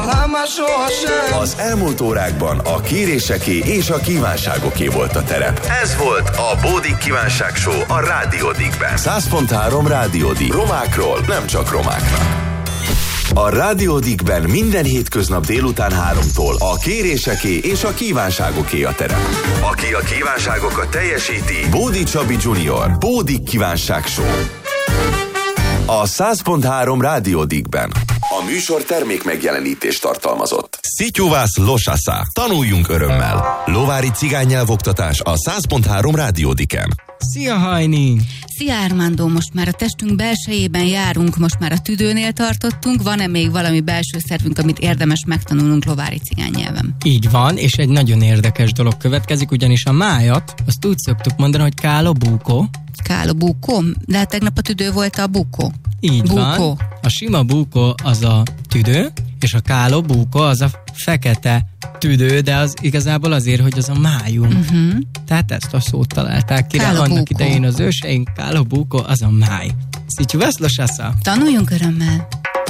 Az elmúlt órákban a kéréseké és a kívánságoké volt a terep. Ez volt a Bódik Kívánság Show a Rádió Dickben. 100.3 Rádió Dick. Romákról, nem csak romáknak. A Rádió Dickben minden hétköznap délután 3-tól a kéréseké és a kívánságoké a terep. Aki a kívánságokat teljesíti, Bódi Csabi Junior. Bódik Kívánság Show. A 100.3 Rádió Dickben. A műsor termék megjelenítést tartalmazott. Szityuvász Losasa. Tanuljunk örömmel. Lovári cigánynyelvoktatás a 100.3 Rádió Dicken. Szia, Hajni! Szia, Armando! Most már a testünk belsejében járunk, most már a tüdőnél tartottunk. Van-e még valami belső szervünk, amit érdemes megtanulnunk lovári cigánynyelven? Így van, és egy nagyon érdekes dolog következik, ugyanis a májat, azt úgy szoktuk mondani, hogy kálo búkó. Kálo búkó? De hát tegnap a tüdő volt a búkó. Így búkó. Van. A sima búkó az a tüdő, és a kálo búkó az a fekete tüdő, de az igazából azért, hogy az a májunk. Uh-huh. Tehát ezt a szót találták ki, de annak idején az őseink, kálo búkó az a máj. Szityuvász Losasa. Tanuljunk örömmel.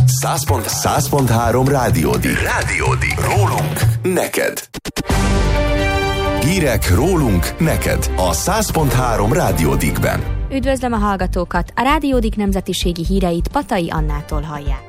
100.3 Rádió Dick. Rádió Dick. Rólunk, neked. Hírek rólunk, neked. A 100.3 Rádió Dickben. Üdvözlöm a hallgatókat! A Rádió Dick nemzetiségi híreit Patai Annától hallják.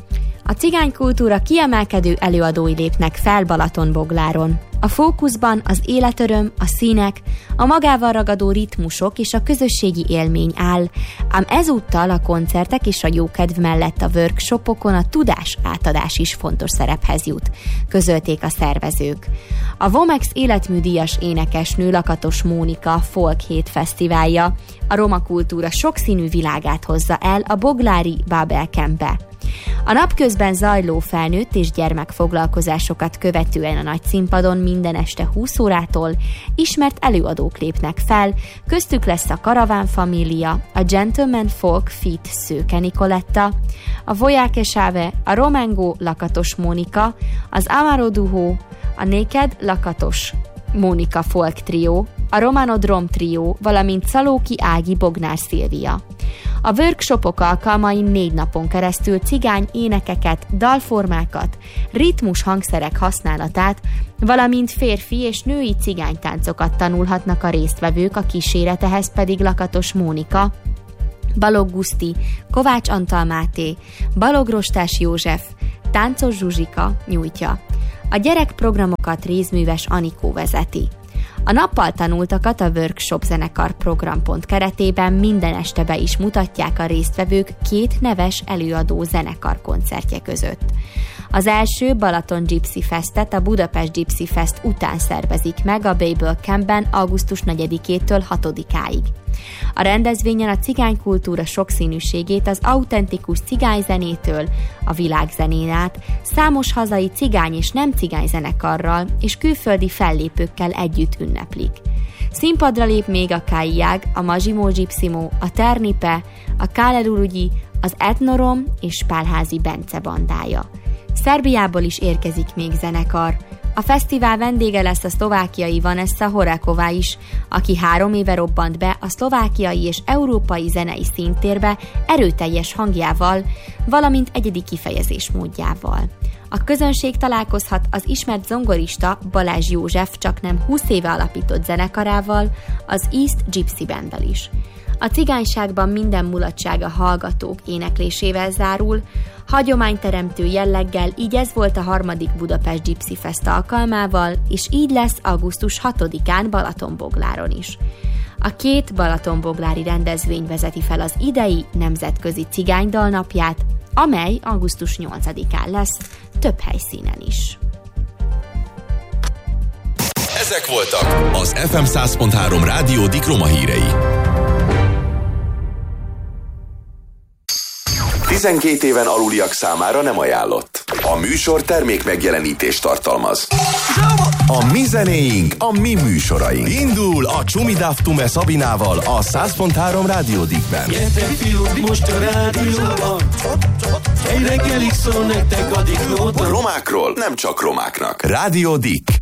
A cigánykultúra kiemelkedő előadói lépnek fel Balatonbogláron. A fókuszban az életöröm, a színek, a magával ragadó ritmusok és a közösségi élmény áll, ám ezúttal a koncertek és a jókedv mellett a workshopokon a tudás átadás is fontos szerephez jut, közölték a szervezők. A Vomex életműdíjas énekesnő Lakatos Mónika Folk Hét Fesztiválja a roma kultúra sokszínű világát hozza el a boglári Babel Campbe. A napközben zajló felnőtt és gyermekfoglalkozásokat követően a nagy színpadon minden este 20 órától ismert előadók lépnek fel, köztük lesz a Karaván Família, a Gentleman Folk Feat Szőke Nikoletta, a Voyage Save, a Romengo Lakatos Mónika, az Amaro Duho, a Naked Lakatos Mónika Folk Trio, a Romano Drom Trio, valamint Szalóki Ági Bognár Szilvia. A workshopok alkalmain 4 napon keresztül cigány énekeket, dalformákat, ritmus hangszerek használatát, valamint férfi és női cigánytáncokat tanulhatnak a résztvevők, a kíséretehez pedig Lakatos Mónika, Balogh Guszti, Kovács Antal Máté, Balogh Rostás József, Táncos Zsuzsika nyújtja. A gyerekprogramokat Rézműves Anikó vezeti. A nappal tanultakat a Workshop Zenekar programpont keretében minden este be is mutatják a résztvevők 2 neves előadó zenekar koncertje között. Az első Balaton Gypsy Festet a Budapest Gypsy Fest után szervezik meg a Babel Campben augusztus 4-től 6-áig. A rendezvényen a cigánykultúra sokszínűségét az autentikus cigányzenétől a világzenén át számos hazai cigány és nem cigány zenekarral és külföldi fellépőkkel együtt ünneplik. Színpadra lép még a Káiág, a Mazsimó Gypsimo, a Ternipe, a Kálerurugyi, az Etnorom és Pálházi Bence bandája. Szerbiából is érkezik még zenekar. A fesztivál vendége lesz a szlovákiai Vanessa Horáková is, aki 3 éve robbant be a szlovákiai és európai zenei színtérbe erőteljes hangjával, valamint egyedi kifejezésmódjával. A közönség találkozhat az ismert zongorista Balázs József csaknem 20 éve alapított zenekarával, az East Gypsy Banddal is. A cigányságban minden mulatság a hallgatók éneklésével zárul, hagyományteremtő jelleggel, így ez volt a 3. Budapest Gypsy Fest alkalmával, és így lesz augusztus 6-án Balatonbogláron is. A 2 balatonboglári rendezvény vezeti fel az idei nemzetközi cigánydalnapját, amely augusztus 8-án lesz, több helyszínen is. Ezek voltak az FM 100.3 Rádió Dick roma hírei. 12 éven aluliak számára nem ajánlott. A műsor termék megjelenítést tartalmaz. A mi zenéink, a mi műsoraink. Indul a Csumi Daftume Szabinával a 100.3 Rádió Dickben. Gyertek fiúk, most a rádióban, egy reggelig szól nektek a Dick Nóta. Romákról, nem csak romáknak. Rádió Dick.